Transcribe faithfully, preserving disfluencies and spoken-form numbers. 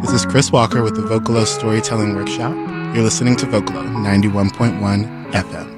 This is Chris Walker with the Vocalo Storytelling Workshop. You're listening to Vocalo ninety-one point one F M.